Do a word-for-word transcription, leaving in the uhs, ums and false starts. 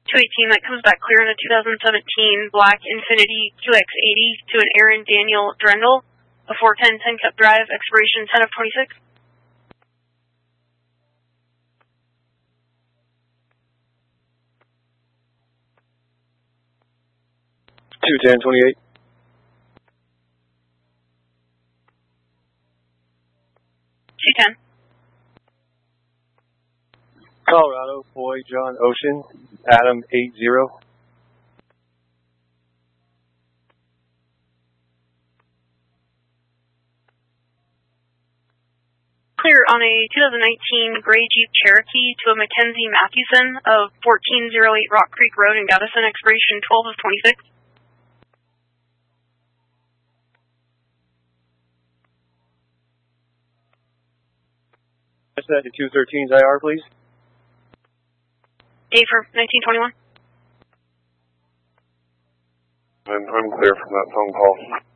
two eighteen, that comes back clear in a two thousand seventeen black Infiniti Q X eighty to an Aaron Daniel Drendel, a four ten ten cup drive, expiration ten of twenty-six. two ten twenty-eight. two ten. Colorado, Boy, John, Ocean, Adam, eight zero. Clear on a two thousand nineteen gray Jeep Cherokee to a Mackenzie Mathewson of fourteen oh eight Rock Creek Road in Gaddison, expiration twelve of twenty-six. That's that to two thirteen's I R, please. A for nineteen twenty-one. I'm, I'm clear from that phone call.